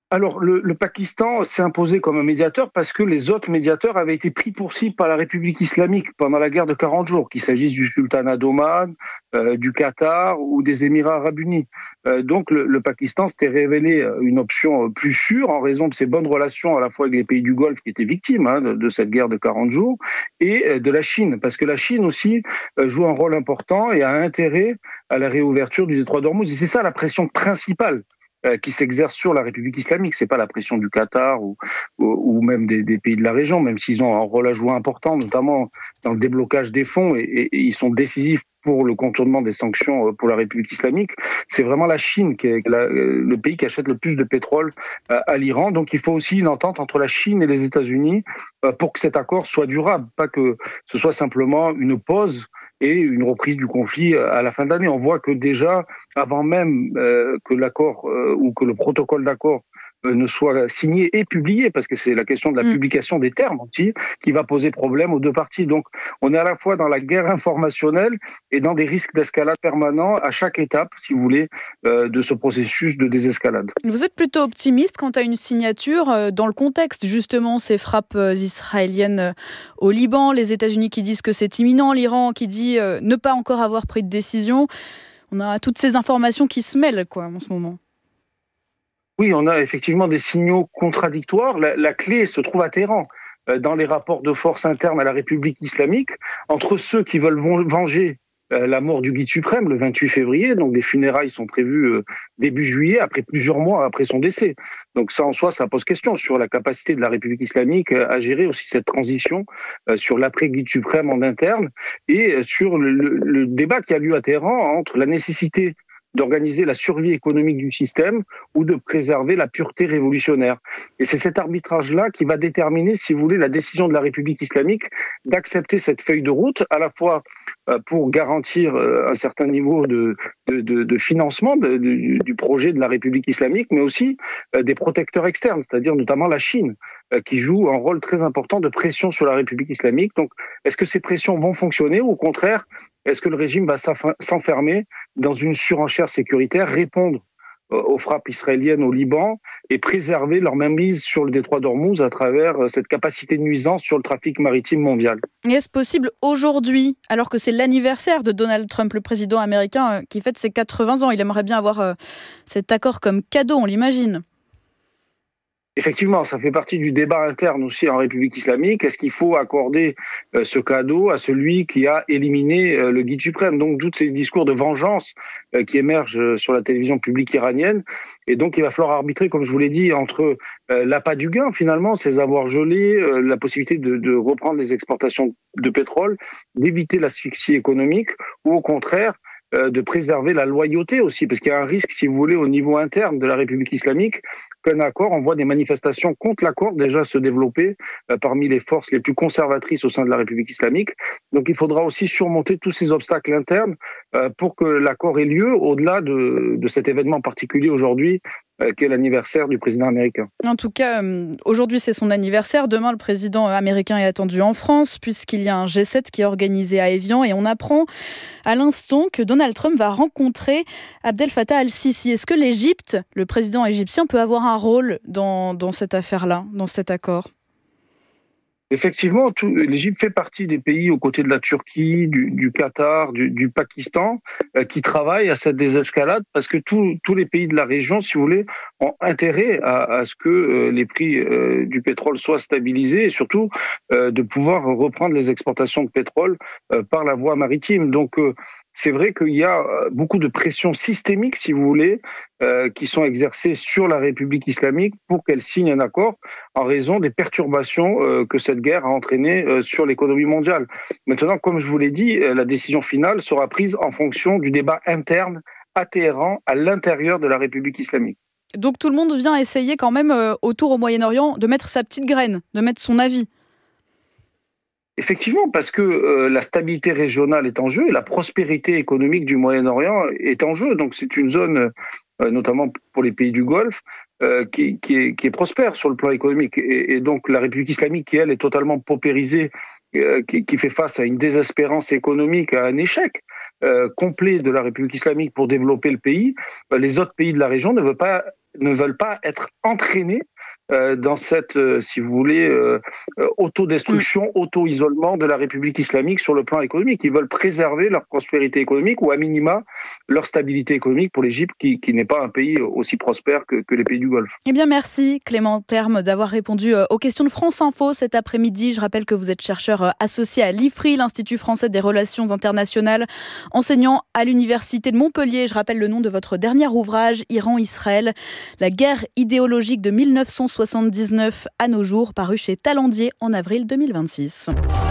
Alors, le Pakistan s'est imposé comme un médiateur parce que les autres médiateurs avaient été pris pour cible par la République islamique pendant la guerre de 40 jours, qu'il s'agisse du sultanat d'Oman, du Qatar ou des Émirats arabes unis. Donc, le Pakistan s'était révélé une option plus sûre en raison de ses bonnes relations à la fois avec les pays du Golfe qui étaient victimes de cette guerre de 40 jours et de la Chine, parce que la Chine aussi joue un rôle important et a intérêt à la réouverture du détroit d'Ormuz. Et c'est ça la pression principale qui s'exerce sur la République islamique. C'est pas la pression du Qatar ou même des pays de la région, même s'ils ont un rôle à jouer important, notamment dans le déblocage des fonds, et ils sont décisifs pour le contournement des sanctions pour la République islamique. C'est vraiment la Chine qui est le pays qui achète le plus de pétrole à l'Iran. Donc il faut aussi une entente entre la Chine et les États-Unis pour que cet accord soit durable, pas que ce soit simplement une pause et une reprise du conflit à la fin de l'année. On voit que déjà, avant même que l'accord ou que le protocole d'accord ne soit signé et publié, parce que c'est la question de la publication des termes aussi qui va poser problème aux deux parties. Donc on est à la fois dans la guerre informationnelle et dans des risques d'escalade permanents à chaque étape, si vous voulez, de ce processus de désescalade. Vous êtes plutôt optimiste quant à une signature dans le contexte, justement, ces frappes israéliennes au Liban, les États-Unis qui disent que c'est imminent, l'Iran qui dit ne pas encore avoir pris de décision. On a toutes ces informations qui se mêlent en ce moment. Oui, on a effectivement des signaux contradictoires. La clé se trouve à Téhéran, dans les rapports de force internes à la République islamique, entre ceux qui veulent venger la mort du guide suprême le 28 février, donc les funérailles sont prévues début juillet, après plusieurs mois après son décès. Donc ça en soi, ça pose question sur la capacité de la République islamique à gérer aussi cette transition sur l'après-guide suprême en interne et sur le débat qui a lieu à Téhéran entre la nécessité d'organiser la survie économique du système ou de préserver la pureté révolutionnaire. Et c'est cet arbitrage-là qui va déterminer, si vous voulez, la décision de la République islamique d'accepter cette feuille de route, à la fois pour garantir un certain niveau de financement du projet de la République islamique, mais aussi des protecteurs externes, c'est-à-dire notamment la Chine, qui joue un rôle très important de pression sur la République islamique. Donc, est-ce que ces pressions vont fonctionner ou au contraire, est-ce que le régime va s'enfermer dans une surenchère sécuritaire, répondre aux frappes israéliennes au Liban et préserver leur mainmise sur le détroit d'Ormuz à travers cette capacité de nuisance sur le trafic maritime mondial? Et est-ce possible aujourd'hui, alors que c'est l'anniversaire de Donald Trump, le président américain qui fête ses 80 ans, il aimerait bien avoir cet accord comme cadeau, on l'imagine? Effectivement, ça fait partie du débat interne aussi en République islamique. Est-ce qu'il faut accorder ce cadeau à celui qui a éliminé le guide suprême? Donc, tous ces discours de vengeance qui émergent sur la télévision publique iranienne. Et donc, il va falloir arbitrer, comme je vous l'ai dit, entre l'appât du gain, finalement, ces avoirs gelés, la possibilité de reprendre les exportations de pétrole, d'éviter l'asphyxie économique, ou au contraire, de préserver la loyauté aussi, parce qu'il y a un risque, si vous voulez, au niveau interne de la République islamique, qu'un accord, on voit des manifestations contre l'accord déjà se développer parmi les forces les plus conservatrices au sein de la République islamique. Donc il faudra aussi surmonter tous ces obstacles internes pour que l'accord ait lieu au-delà de cet événement particulier aujourd'hui, qui est l'anniversaire du président américain. En tout cas, aujourd'hui c'est son anniversaire. Demain, le président américain est attendu en France, puisqu'il y a un G7 qui est organisé à Évian. Et on apprend à l'instant que Donald Trump va rencontrer Abdel Fattah al-Sisi. Est-ce que l'Égypte, le président égyptien, peut avoir un rôle dans cette affaire-là, dans cet accord ? Effectivement, l'Égypte fait partie des pays aux côtés de la Turquie, du Qatar, du Pakistan, qui travaillent à cette désescalade parce que tous les pays de la région, si vous voulez, ont intérêt à ce que les prix du pétrole soient stabilisés et surtout de pouvoir reprendre les exportations de pétrole par la voie maritime. Donc, c'est vrai qu'il y a beaucoup de pressions systémiques, si vous voulez, qui sont exercées sur la République islamique pour qu'elle signe un accord en raison des perturbations que cette guerre a entraînées sur l'économie mondiale. Maintenant, comme je vous l'ai dit, la décision finale sera prise en fonction du débat interne à Téhéran, à l'intérieur de la République islamique. Donc tout le monde vient essayer quand même, autour au Moyen-Orient, de mettre sa petite graine, de mettre son avis. Effectivement, parce que la stabilité régionale est en jeu et la prospérité économique du Moyen-Orient est en jeu. Donc c'est une zone, notamment pour les pays du Golfe, qui est prospère sur le plan économique. Et donc la République islamique, qui elle est totalement paupérisée, qui fait face à une désespérance économique, à un échec complet de la République islamique pour développer le pays, les autres pays de la région ne veulent pas ne veulent pas être entraînés dans cette, si vous voulez, autodestruction, auto-isolement de la République islamique sur le plan économique. Ils veulent préserver leur prospérité économique ou à minima leur stabilité économique pour l'Égypte qui n'est pas un pays aussi prospère que les pays du Golfe. Eh bien merci Clément Terme d'avoir répondu aux questions de France Info cet après-midi. Je rappelle que vous êtes chercheur associé à l'IFRI, l'Institut français des relations internationales, enseignant à l'Université de Montpellier. Je rappelle le nom de votre dernier ouvrage, Iran-Israël, la guerre idéologique de 1979 à nos jours, paru chez Talendier en avril 2026.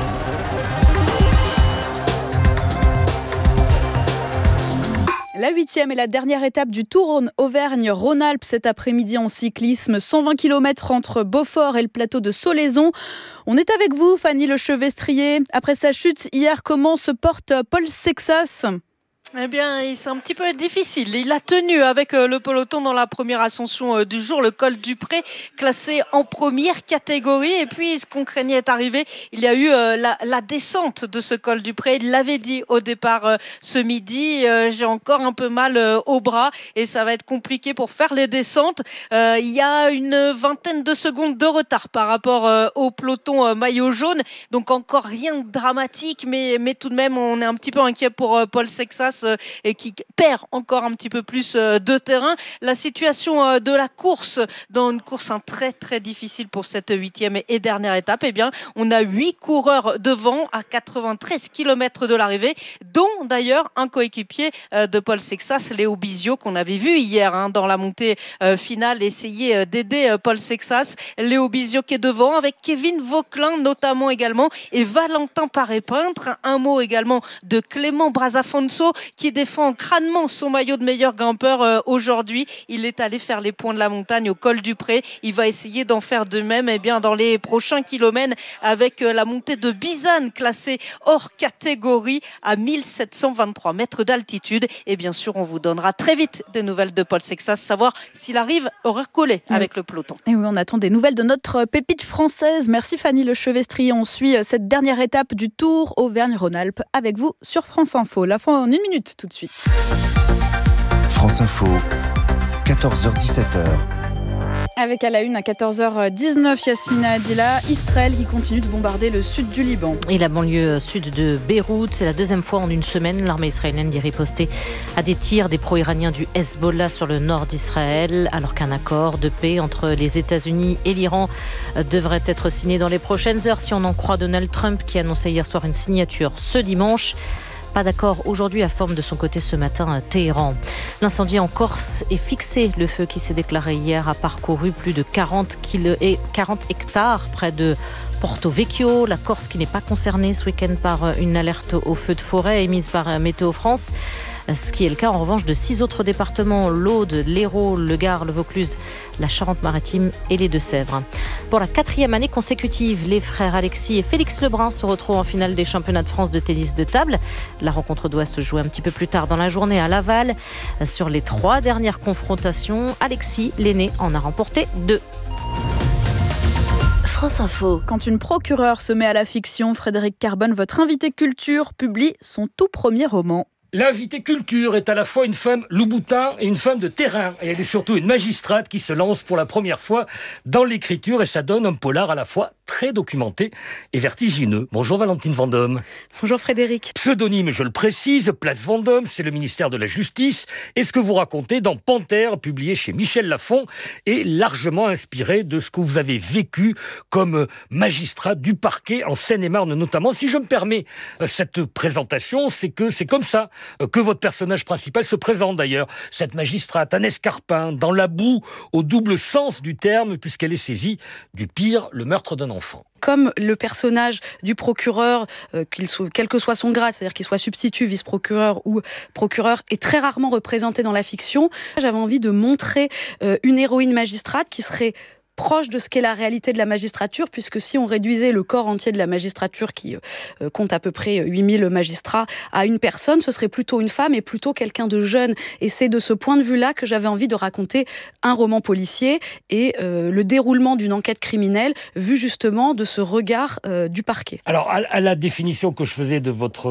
La 8e et la dernière étape du Tour Auvergne-Rhône-Alpes cet après-midi en cyclisme. 120 km entre Beaufort et le plateau de Solaizon. On est avec vous, Fanny Lechevestrier. Après sa chute hier, comment se porte Paul Sexas ? Eh bien, c'est un petit peu difficile. Il a tenu avec le peloton dans la première ascension du jour, le col du Pré, classé en première catégorie. Et puis, ce qu'on craignait est arrivé. Il y a eu la descente de ce col du Pré. Il l'avait dit au départ ce midi. J'ai encore un peu mal au bras et ça va être compliqué pour faire les descentes. Il y a une vingtaine de secondes de retard par rapport au peloton maillot jaune. Donc, encore rien de dramatique, mais tout de même, on est un petit peu inquiet pour Paul Sexas et qui perd encore un petit peu plus de terrain. La situation de la course, dans une course très très difficile pour cette 8e et dernière étape, eh bien, on a 8 coureurs devant à 93 km de l'arrivée, dont d'ailleurs un coéquipier de Paul Sexas, Léo Bizio, qu'on avait vu hier dans la montée finale, essayer d'aider Paul Sexas. Léo Bizio qui est devant avec Kevin Vauquelin notamment également et Valentin Paré-Peintre. Un mot également de Clément Brazafonso qui défend crânement son maillot de meilleur grimpeur aujourd'hui. Il est allé faire les points de la montagne au col du Pré. Il va essayer d'en faire de même dans les prochains kilomètres avec la montée de Bizane classée hors catégorie à 1723 mètres d'altitude. Et bien sûr, on vous donnera très vite des nouvelles de Paul Sexas, savoir s'il arrive à recoller avec le peloton. Et oui, on attend des nouvelles de notre pépite française. Merci Fanny Lechevestrier. On suit cette dernière étape du Tour Auvergne-Rhône-Alpes avec vous sur France Info. La fin en 1 minute tout de suite. France Info, 14h-17h. Avec à la une à 14h19, Yasmina Adila, Israël qui continue de bombarder le sud du Liban. Et la banlieue sud de Beyrouth, c'est la deuxième fois en une semaine. L'armée israélienne dit riposter à des tirs des pro-iraniens du Hezbollah sur le nord d'Israël, alors qu'un accord de paix entre les États-Unis et l'Iran devrait être signé dans les prochaines heures, si on en croit Donald Trump, qui annonçait hier soir une signature ce dimanche. Pas d'accord aujourd'hui, informe de son côté ce matin Téhéran. L'incendie en Corse est fixé. Le feu qui s'est déclaré hier a parcouru plus de 40 hectares près de Porto Vecchio. La Corse qui n'est pas concernée ce week-end par une alerte au feu de forêt émise par Météo France. Ce qui est le cas en revanche de 6 autres départements, l'Aude, l'Hérault, le Gard, le Vaucluse, la Charente-Maritime et les Deux-Sèvres. Pour la 4e année consécutive, les frères Alexis et Félix Lebrun se retrouvent en finale des championnats de France de tennis de table. La rencontre doit se jouer un petit peu plus tard dans la journée à Laval. Sur les 3 dernières confrontations, Alexis, l'aîné, en a remporté 2. France Info. Quand une procureure se met à la fiction, Frédéric Carbone, votre invité culture, publie son tout premier roman. L'invité culture est à la fois une femme Louboutin et une femme de terrain. Et elle est surtout une magistrate qui se lance pour la première fois dans l'écriture et ça donne un polar à la fois très documenté et vertigineux. Bonjour Valentine Vendôme. Bonjour Frédéric. Pseudonyme, je le précise, Place Vendôme, c'est le ministère de la Justice. Et ce que vous racontez dans Panthère, publié chez Michel Lafon, est largement inspiré de ce que vous avez vécu comme magistrat du parquet en Seine-et-Marne notamment. Si je me permets cette présentation, c'est que c'est comme ça que votre personnage principal se présente d'ailleurs. Cette magistrate, Anne Escarpin, dans la boue, au double sens du terme, puisqu'elle est saisie du pire, le meurtre d'un enfant. Comme le personnage du procureur, quel que soit son grade, c'est-à-dire qu'il soit substitut, vice-procureur ou procureur, est très rarement représenté dans la fiction, j'avais envie de montrer une héroïne magistrate qui serait proche de ce qu'est la réalité de la magistrature, puisque si on réduisait le corps entier de la magistrature, qui compte à peu près 8000 magistrats, à une personne, ce serait plutôt une femme et plutôt quelqu'un de jeune. Et c'est de ce point de vue-là que j'avais envie de raconter un roman policier et le déroulement d'une enquête criminelle, vu justement de ce regard du parquet. Alors, à la définition que je faisais de votre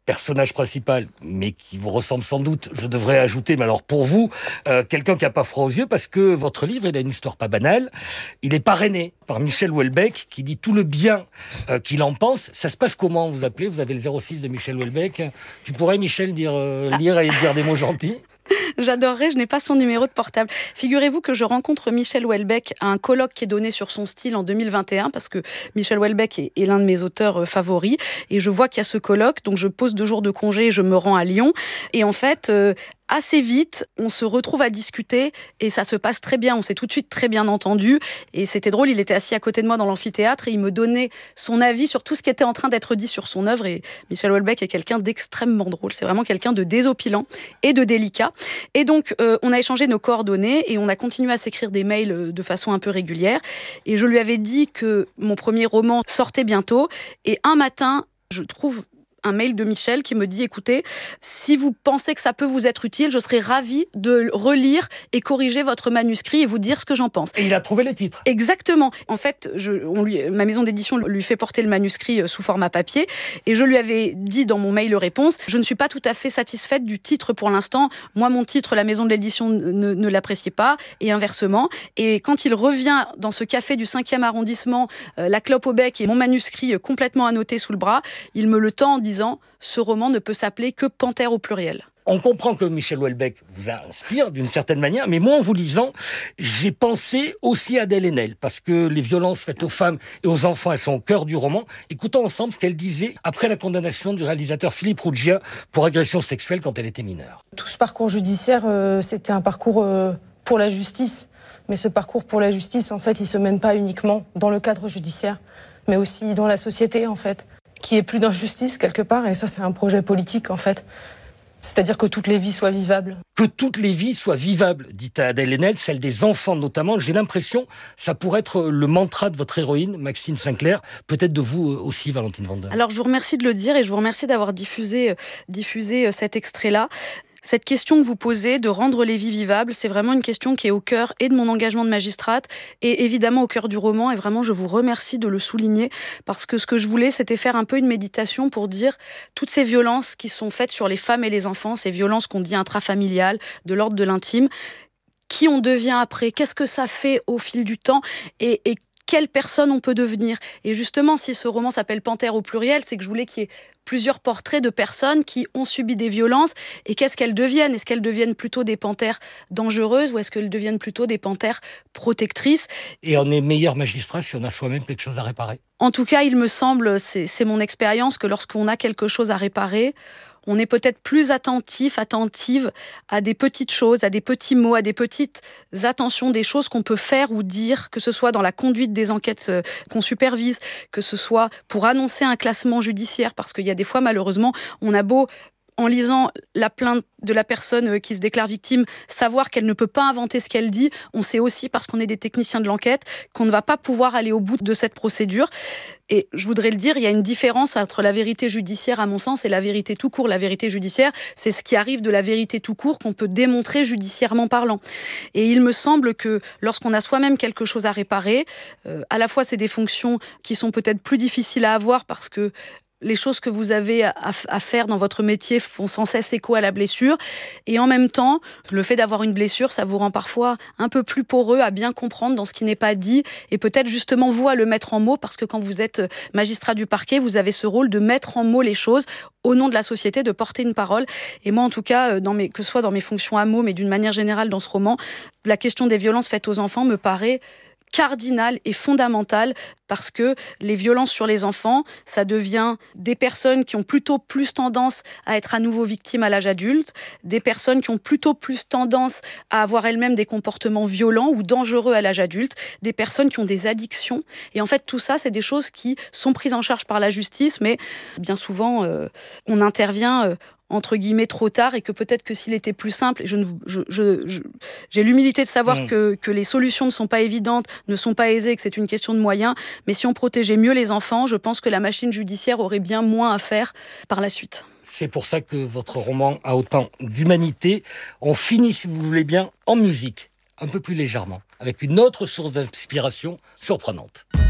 personnage principal, mais qui vous ressemble sans doute, je devrais ajouter, mais alors pour vous, quelqu'un qui n'a pas froid aux yeux, parce que votre livre, il a une histoire pas banale. Il est parrainé par Michel Houellebecq, qui dit tout le bien qu'il en pense. Ça se passe comment, vous appelez? Vous avez le 06 de Michel Houellebecq. Tu pourrais, Michel, lire et dire des mots gentils? J'adorerais, je n'ai pas son numéro de portable. Figurez-vous que je rencontre Michel Houellebecq à un colloque qui est donné sur son style en 2021, parce que Michel Houellebecq est l'un de mes auteurs favoris, et je vois qu'il y a ce colloque, donc je pose 2 jours de congé et je me rends à Lyon. Et en fait, assez vite, on se retrouve à discuter et ça se passe très bien. On s'est tout de suite très bien entendu et c'était drôle. Il était assis à côté de moi dans l'amphithéâtre et il me donnait son avis sur tout ce qui était en train d'être dit sur son œuvre. Et Michel Houellebecq est quelqu'un d'extrêmement drôle. C'est vraiment quelqu'un de désopilant et de délicat. Et donc, on a échangé nos coordonnées et on a continué à s'écrire des mails de façon un peu régulière. Et je lui avais dit que mon premier roman sortait bientôt. Et un matin, je trouve un mail de Michel qui me dit « Écoutez, si vous pensez que ça peut vous être utile, je serais ravie de relire et corriger votre manuscrit et vous dire ce que j'en pense. » Et il a trouvé les titres. Exactement. En fait, ma maison d'édition lui fait porter le manuscrit sous format papier et je lui avais dit dans mon mail réponse « Je ne suis pas tout à fait satisfaite du titre pour l'instant. Moi, mon titre, la maison de l'édition ne l'appréciait pas et inversement. » Et quand il revient dans ce café du 5e arrondissement, la clope au bec et mon manuscrit complètement annoté sous le bras, il me le tend en disant « Ce roman ne peut s'appeler que Panthère au pluriel ». On comprend que Michel Houellebecq vous inspire d'une certaine manière, mais moi, en vous lisant, j'ai pensé aussi à Adèle Haenel, parce que les violences faites aux femmes et aux enfants, elles sont au cœur du roman. Écoutons ensemble ce qu'elle disait après la condamnation du réalisateur Philippe Ruggia pour agression sexuelle quand elle était mineure. Tout ce parcours judiciaire, c'était un parcours pour la justice. Mais ce parcours pour la justice, en fait, il se mène pas uniquement dans le cadre judiciaire, mais aussi dans la société, en fait, qui est plus d'injustice quelque part. Et ça, c'est un projet politique, en fait. C'est-à-dire que toutes les vies soient vivables. Que toutes les vies soient vivables, dit Adèle Haenel, celle des enfants notamment. J'ai l'impression, ça pourrait être le mantra de votre héroïne, Maxime Sinclair, peut-être de vous aussi, Valentine Van Dam. Alors, je vous remercie de le dire et je vous remercie d'avoir diffusé cet extrait-là. Cette question que vous posez de rendre les vies vivables, c'est vraiment une question qui est au cœur et de mon engagement de magistrate et évidemment au cœur du roman. Et vraiment, je vous remercie de le souligner parce que ce que je voulais, c'était faire un peu une méditation pour dire toutes ces violences qui sont faites sur les femmes et les enfants, ces violences qu'on dit intrafamiliales, de l'ordre de l'intime, qui on devient après, qu'est-ce que ça fait au fil du temps et quelle personne on peut devenir. Et justement, si ce roman s'appelle Panthère au pluriel, c'est que je voulais qu'il y ait plusieurs portraits de personnes qui ont subi des violences et qu'est-ce qu'elles deviennent. Est-ce qu'elles deviennent plutôt des panthères dangereuses ou est-ce qu'elles deviennent plutôt des panthères protectrices? Et on est meilleur magistrat si on a soi-même quelque chose à réparer. En tout cas, il me semble, c'est mon expérience, que lorsqu'on a quelque chose à réparer, on est peut-être plus attentive à des petites choses, à des petits mots, à des petites attentions, des choses qu'on peut faire ou dire, que ce soit dans la conduite des enquêtes qu'on supervise, que ce soit pour annoncer un classement judiciaire, parce qu'il y a des fois, malheureusement, on a beau, en lisant la plainte de la personne qui se déclare victime, savoir qu'elle ne peut pas inventer ce qu'elle dit, on sait aussi, parce qu'on est des techniciens de l'enquête, qu'on ne va pas pouvoir aller au bout de cette procédure. Et je voudrais le dire, il y a une différence entre la vérité judiciaire, à mon sens, et la vérité tout court. La vérité judiciaire, c'est ce qui arrive de la vérité tout court qu'on peut démontrer judiciairement parlant. Et il me semble que lorsqu'on a soi-même quelque chose à réparer, à la fois c'est des fonctions qui sont peut-être plus difficiles à avoir parce que les choses que vous avez à faire dans votre métier font sans cesse écho à la blessure. Et en même temps, le fait d'avoir une blessure, ça vous rend parfois un peu plus poreux à bien comprendre dans ce qui n'est pas dit et peut-être justement vous à le mettre en mots parce que quand vous êtes magistrat du parquet, vous avez ce rôle de mettre en mots les choses au nom de la société, de porter une parole. Et moi, en tout cas, que ce soit dans mes fonctions à mots, mais d'une manière générale dans ce roman, la question des violences faites aux enfants me paraît cardinal et fondamental parce que les violences sur les enfants, ça devient des personnes qui ont plutôt plus tendance à être à nouveau victimes à l'âge adulte, des personnes qui ont plutôt plus tendance à avoir elles-mêmes des comportements violents ou dangereux à l'âge adulte, des personnes qui ont des addictions. Et en fait, tout ça, c'est des choses qui sont prises en charge par la justice, mais bien souvent, on intervient entre guillemets trop tard et que peut-être que s'il était plus simple, et j'ai l'humilité de savoir que les solutions ne sont pas évidentes, ne sont pas aisées, que c'est une question de moyens, mais si on protégeait mieux les enfants, je pense que la machine judiciaire aurait bien moins à faire par la suite. C'est pour ça que votre roman a autant d'humanité. On finit, si vous voulez bien, en musique, un peu plus légèrement, avec une autre source d'inspiration surprenante.